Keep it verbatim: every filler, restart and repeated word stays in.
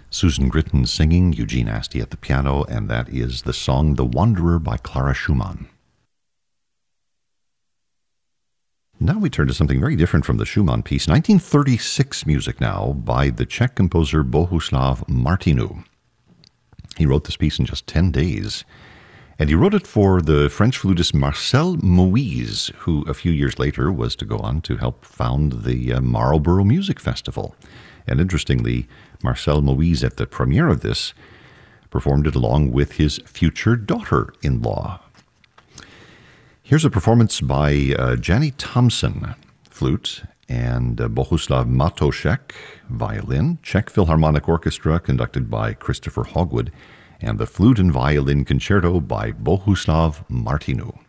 Susan Gritton singing, Eugene Asty at the piano, and that is the song The Wanderer by Clara Schumann. Now we turn to something very different from the Schumann piece, nineteen thirty-six music now by the Czech composer Bohuslav Martinu. He wrote this piece in just ten days, and he wrote it for the French flutist Marcel Moïse, who a few years later was to go on to help found the uh, Marlborough Music Festival. And interestingly, Marcel Moïse, at the premiere of this, performed it along with his future daughter-in-law. Here's a performance by uh, Janny Thompson, flute, and uh, Bohuslav Matošek, violin, Czech Philharmonic Orchestra, conducted by Christopher Hogwood, and the flute and violin concerto by Bohuslav Martinu.